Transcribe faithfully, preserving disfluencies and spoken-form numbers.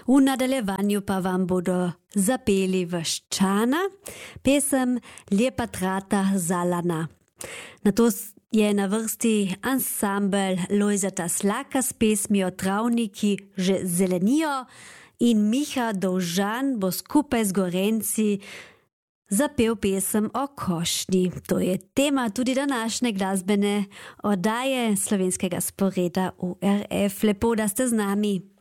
V nadaljevanju pa vam bodo zapeli Vaščana, pesem Lepa trata Zalana. Na to je na vrsti ansambel Lojzeta Slaka s pesmijo Travniki že zelenijo in Miha Dovžan bo skupaj z Gorenci zapel pesem o košnji. To je tema tudi današnje glasbene oddaje slovenskega sporeda U R F. Lepo, da ste z nami.